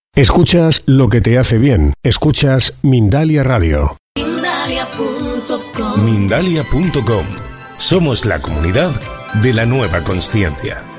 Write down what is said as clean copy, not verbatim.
Escuchas lo que te hace bien. Escuchas Mindalia Radio. Mindalia.com. Somos la comunidad de la nueva consciencia.